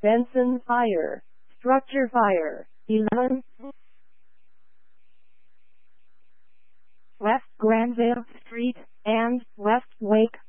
Benson Fire, Structure Fire, 11. West Granville Street and West Wake